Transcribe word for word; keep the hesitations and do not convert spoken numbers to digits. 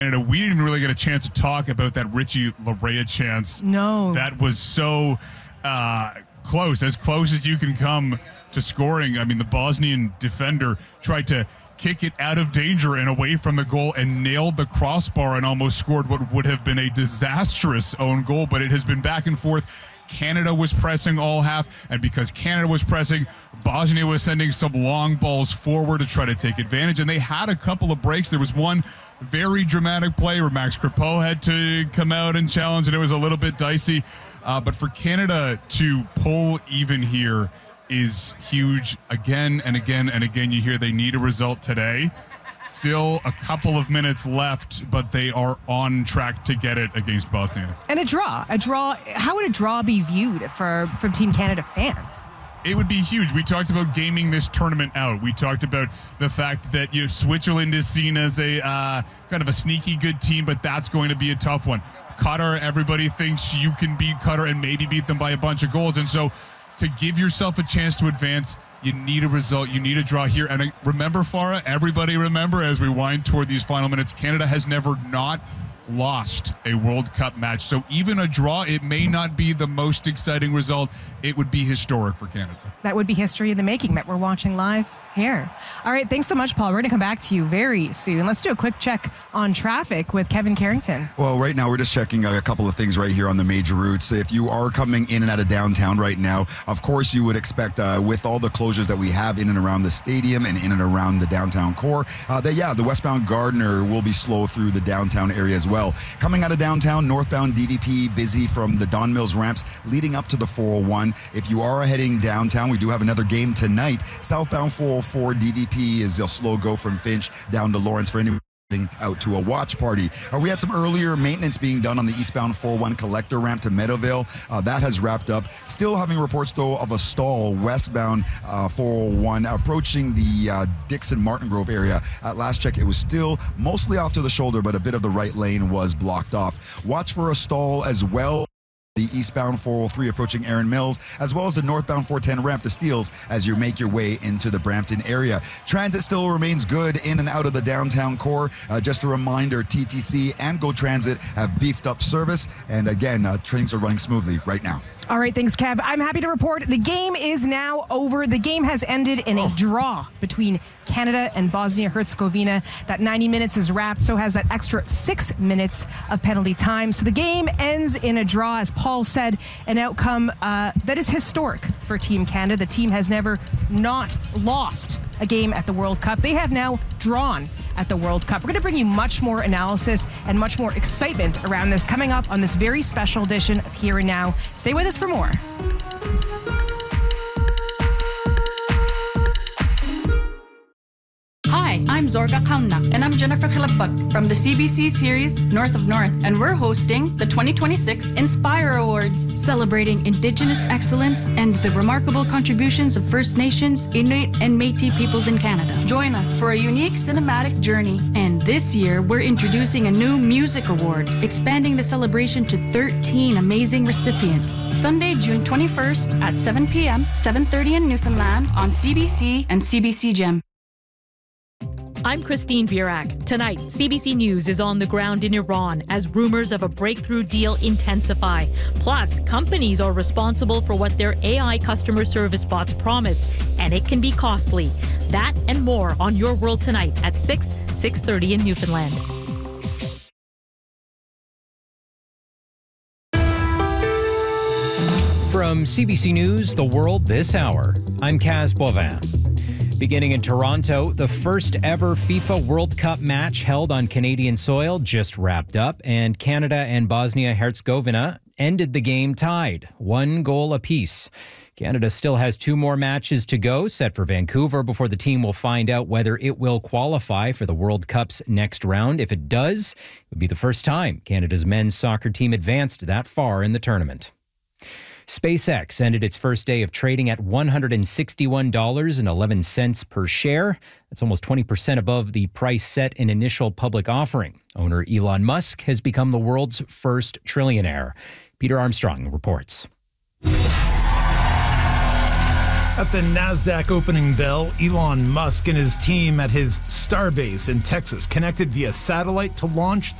And we didn't really get a chance to talk about that Richie Laryea chance. No. That was so uh, close, as close as you can come to scoring. I mean, the Bosnian defender tried to kick it out of danger and away from the goal and nailed the crossbar and almost scored what would have been a disastrous own goal, but it has been back and forth. Canada was pressing all half, and because Canada was pressing, Bosnia was sending some long balls forward to try to take advantage, and they had a couple of breaks. There was one very dramatic play where Max Crepeau had to come out and challenge, and it was a little bit dicey. Uh, but for Canada to pull even here is huge. Again and again and again, you hear they need a result today. Still a couple of minutes left, but they are on track to get it against Bosnia. And a draw. A draw. How would a draw be viewed for from Team Canada fans? It would be huge. We talked about gaming this tournament out. We talked about the fact that you know, Switzerland is seen as a uh, kind of a sneaky good team, but that's going to be a tough one. Qatar, everybody thinks you can beat Qatar and maybe beat them by a bunch of goals. And so to give yourself a chance to advance, you need a result. You need a draw here. And remember, Farah, everybody remember as we wind toward these final minutes, Canada has never not lost a World Cup match. So even a draw, it may not be the most exciting result. It would be historic for Canada. That would be history in the making that we're watching live here. All right, thanks so much, Paul. We're going to come back to you very soon. Let's do a quick check on traffic with Kevin Carrington. Well, right now we're just checking a couple of things right here on the major routes. If you are coming in and out of downtown right now, of course you would expect uh, with all the closures that we have in and around the stadium and in and around the downtown core, uh, that yeah, the westbound Gardiner will be slow through the downtown area as well. Coming out of downtown, northbound D V P busy from the Don Mills ramps leading up to the four oh one. If you are heading downtown, we do have another game tonight. Southbound four oh four D V P is a slow go from Finch down to Lawrence for anyone out to a watch party. Uh, we had some earlier maintenance being done on the eastbound four oh one collector ramp to Meadowvale. Uh, that has wrapped up. Still having reports, though, of a stall westbound uh, four oh one approaching the uh, Dixon-Martin Grove area. At last check, it was still mostly off to the shoulder, but a bit of the right lane was blocked off. Watch for a stall as well. The eastbound four oh three approaching Erin Mills, as well as the northbound four ten ramp to Steeles as you make your way into the Brampton area. Transit still remains good in and out of the downtown core. Uh, just a reminder, T T C and GO Transit have beefed up service, and again, uh, trains are running smoothly right now. All right, thanks, Kev. I'm happy to report the game is now over. The game has ended in a draw between Canada and Bosnia-Herzegovina. That ninety minutes is wrapped, so has that extra six minutes of penalty time. So the game ends in a draw, as Paul said, an outcome uh, that is historic for Team Canada. The team has never not lost a game at the World Cup. They have now drawn at the World Cup. We're going to bring you much more analysis and much more excitement around this coming up on this very special edition of Here and Now. Stay with us for more. Hi, I'm Zorga Kamnak, and I'm Jennifer Khilaput from the C B C series North of North, and we're hosting the twenty twenty-six Inspire Awards, celebrating Indigenous excellence and the remarkable contributions of First Nations, Inuit, and Métis peoples in Canada. Join us for a unique cinematic journey. And this year, we're introducing a new music award, expanding the celebration to thirteen amazing recipients. Sunday, June twenty-first at seven p.m., seven thirty in Newfoundland on C B C and C B C Gem. I'm Christine Burak. Tonight, C B C News is on the ground in Iran as rumors of a breakthrough deal intensify. Plus, companies are responsible for what their A I customer service bots promise, and it can be costly. That and more on Your World Tonight at six, six thirty in Newfoundland. From C B C News, The World This Hour, I'm Kaz Boivin. Beginning in Toronto, the first ever FIFA World Cup match held on Canadian soil just wrapped up, and Canada and Bosnia-Herzegovina ended the game tied, one goal apiece. Canada still has two more matches to go, set for Vancouver, before the team will find out whether it will qualify for the World Cup's next round. If it does, it would be the first time Canada's men's soccer team advanced that far in the tournament. SpaceX ended its first day of trading at one hundred sixty-one dollars and eleven cents per share. That's almost twenty percent above the price set in initial public offering. Owner Elon Musk has become the world's first trillionaire. Peter Armstrong reports. At the NASDAQ opening bell, Elon Musk and his team at his Starbase in Texas connected via satellite to launch the